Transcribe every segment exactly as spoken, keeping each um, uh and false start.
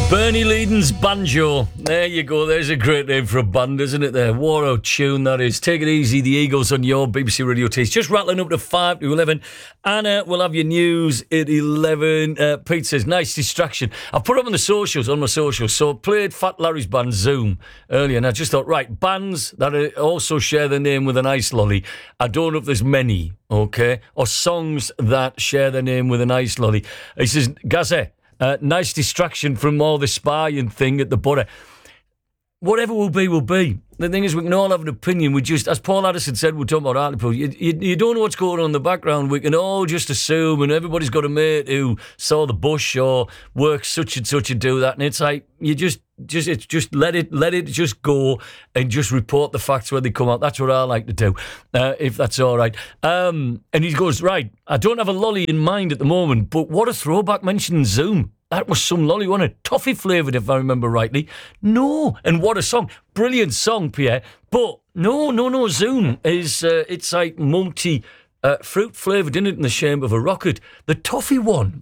Bernie Leadon's Banjo. There you go. There's a great name for a band, isn't it there? What a tune that is. Take it easy, the Eagles on your B B C Radio Taste. Just rattling up to five to eleven. Anna will have your news at eleven. Uh, Pete says, nice distraction. I've put up on the socials, on my socials. So I played Fat Larry's band Zoom earlier, and I just thought, right, bands that also share their name with an ice lolly. I don't know if there's many, okay? Or songs that share their name with an ice lolly. He says, Gazette. Uh, nice distraction from all the spying thing at the border. Whatever will be, will be. The thing is, we can all have an opinion. We just, as Paul Addison said, we're talking about Hartlepool, you, you, you don't know what's going on in the background. We can all just assume, and everybody's got a mate who saw the bush or works such and such and do that. And it's like, you just, just, it's just let it, let it just go and just report the facts when they come out. That's what I like to do, uh, if that's all right. Um, and he goes, right, I don't have a lolly in mind at the moment, but what a throwback mentioning Zoom. That was some lolly, wasn't it? Toffee flavoured, if I remember rightly. No. And what a song. Brilliant song, Pierre. But no, no, no. Zoom is, uh, it's like multi uh, fruit flavoured, isn't it, in the shape of a rocket. The toffee one,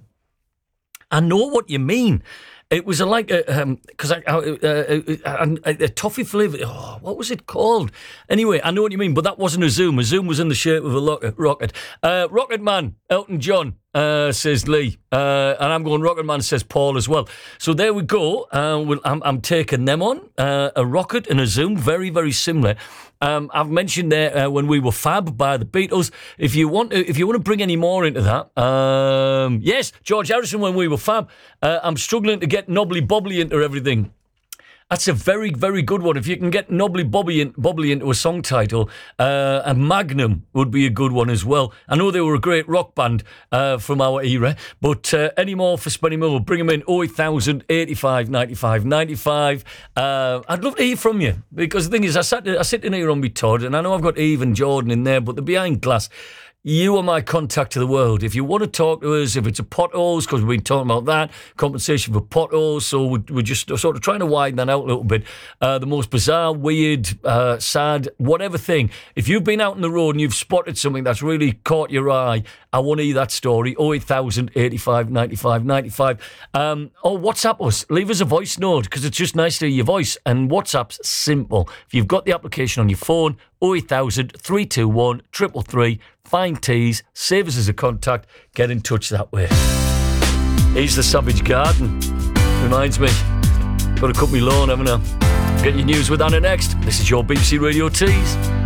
I know what you mean. It was a, like a, um, cause I, uh, uh, uh, a, a toffee flavour. Oh, what was it called? Anyway, I know what you mean, but that wasn't a Zoom. A Zoom was in the shape of a rocket. Uh, Rocket Man, Elton John. Uh, says Lee, uh, and I'm going Rocket Man, says Paul as well. So there we go. Uh, we'll, I'm, I'm taking them on. Uh, a rocket and a Zoom, very, very similar. Um, I've mentioned there uh, when we were Fab by the Beatles. If you want to, if you want to bring any more into that, um, yes, George Harrison when we were Fab. Uh, I'm struggling to get Knobbly Bobbly into everything. That's a very, very good one. If you can get Knobbly Bobbly, in, Bobbly into a song title, uh, and Magnum would be a good one as well. I know they were a great rock band uh, from our era, but uh, any more for Spenny Mill, bring them in oh eight thousand, eighty-five, ninety-five, ninety-five. Uh, I'd love to hear from you, because the thing is, I, sat, I sit in here on my Todd, and I know I've got Eve and Jordan in there, but they're behind glass. You are my contact to the world. If you want to talk to us, if it's a potholes, because we've been talking about that, compensation for potholes, so we're, we're just sort of trying to widen that out a little bit. Uh, the most bizarre, weird, uh, sad, whatever thing. If you've been out on the road and you've spotted something that's really caught your eye, I want to hear that story. oh eight thousand, eighty-five, ninety-five, ninety-five. Um, or WhatsApp us. Leave us a voice note, because it's just nice to hear your voice. And WhatsApp's simple. If you've got the application on your phone, oh eight thousand, three two one, three three three. Find Tees, save us as a contact, get in touch that way. Here's the Savage Garden. Reminds me, got to cut me lawn, haven't I? Get your news with Anna next. This is your B B C Radio Tees.